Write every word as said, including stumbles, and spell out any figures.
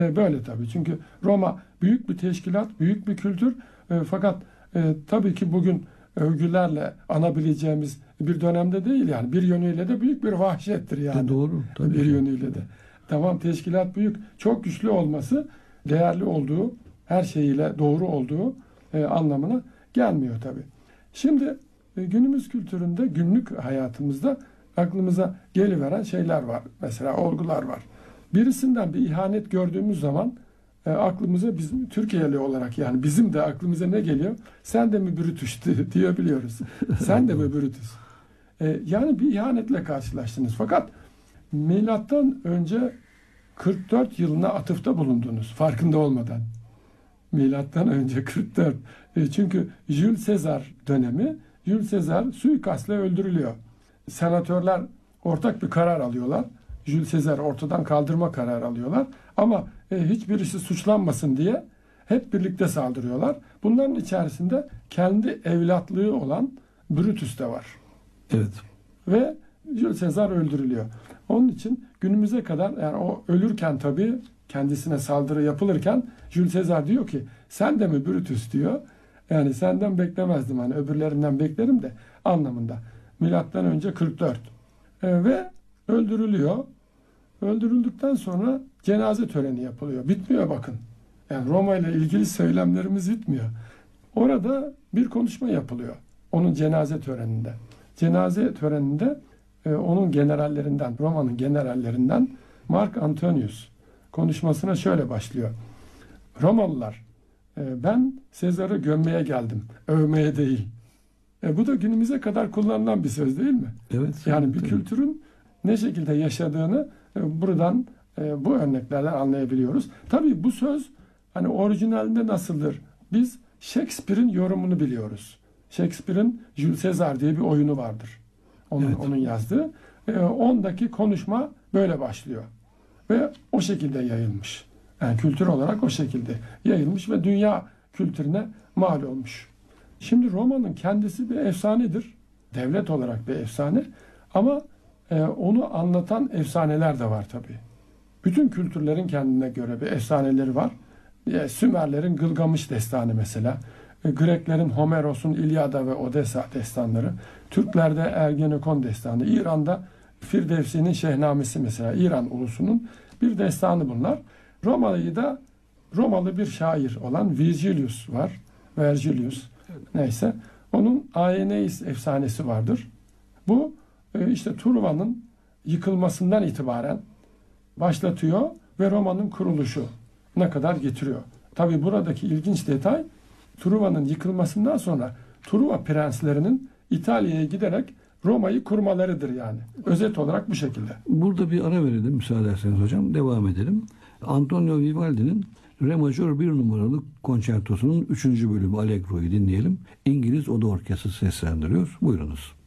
E, böyle tabii. Çünkü Roma büyük bir teşkilat, büyük bir kültür. E, fakat e, tabii ki bugün övgülerle anabileceğimiz bir dönemde değil yani. Bir yönüyle de büyük bir vahşettir yani. E doğru. Tabii bir ki. yönüyle de. Tamam, teşkilat büyük. Çok güçlü olması değerli olduğu, her şeyiyle doğru olduğu e, anlamına gelmiyor tabii. Şimdi e, günümüz kültüründe, günlük hayatımızda aklımıza geliveren şeyler var. Mesela olgular var. Birisinden bir ihanet gördüğümüz zaman e, aklımıza bizim Türkiye'li olarak, yani bizim de aklımıza ne geliyor? Sen de mi Brutus diyebiliyoruz. Sen de mi Brutus? E, yani bir ihanetle karşılaştınız. Fakat milattan önce kırk dört yılına atıfta bulundunuz farkında olmadan. Milattan önce kırk dört. E, çünkü Jules Caesar dönemi, Jules Caesar suikastla öldürülüyor. Senatörler ortak bir karar alıyorlar. Jules Caesar ortadan kaldırma kararı alıyorlar. Ama e, hiçbirisi suçlanmasın diye hep birlikte saldırıyorlar. Bunların içerisinde kendi evlatlığı olan Brutus da var. Evet. Ve Jules Caesar öldürülüyor. Onun için günümüze kadar, yani o ölürken tabii, kendisine saldırı yapılırken Jules Caesar diyor ki sen de mi Brutus diyor. Yani senden beklemezdim, hani öbürlerinden beklerim de anlamında. Milattan önce kırk dört. E, ve öldürülüyor. Öldürüldükten sonra cenaze töreni yapılıyor. Bitmiyor bakın. Yani Roma ile ilgili söylemlerimiz bitmiyor. Orada bir konuşma yapılıyor. Onun cenaze töreninde. Cenaze töreninde e, onun generallerinden, Roma'nın generallerinden Mark Antonius konuşmasına şöyle başlıyor. Romalılar, e, ben Sezar'ı gömmeye geldim, övmeye değil. E, bu da günümüze kadar kullanılan bir söz değil mi? Evet. Yani bir tabii. kültürün ne şekilde yaşadığını e, buradan e, bu örneklerden anlayabiliyoruz. Tabii bu söz hani orijinalinde nasıldır? Biz Shakespeare'in yorumunu biliyoruz. Shakespeare'in Jules Caesar diye bir oyunu vardır. Onun, Evet. onun yazdığı. E, ondaki konuşma böyle başlıyor. Ve o şekilde yayılmış. Yani kültür olarak o şekilde yayılmış ve dünya kültürüne mal olmuş. Şimdi Roma'nın kendisi bir efsanedir. Devlet olarak bir efsane. Ama e, onu anlatan efsaneler de var tabii. Bütün kültürlerin kendine göre bir efsaneleri var. E, Sümerlerin Gılgamış destanı mesela. E, Greklerin Homeros'un İlyada ve Odessa destanları. Türklerde Ergenekon destanı. İran'da Firdevsi'nin Şehnamesi mesela. İran ulusunun bir destanı bunlar. Romalı'yı da Romalı bir şair olan Virgilius var. Vergilius. Neyse. Onun Aeneis efsanesi vardır. Bu e, işte Truva'nın yıkılmasından itibaren başlatıyor ve Roma'nın kuruluşu ne kadar getiriyor. Tabi buradaki ilginç detay, Truva'nın yıkılmasından sonra Truva prenslerinin İtalya'ya giderek Roma'yı kurmalarıdır yani. Özet olarak bu şekilde. Burada bir ara verelim müsaade ederseniz hocam. Devam edelim. Antonio Vivaldi'nin Re majör bir numaralı konçertosunun üçüncü bölümü Allegro'yu dinleyelim. İngiliz Oda Orkestrası seslendiriyor. Buyurunuz.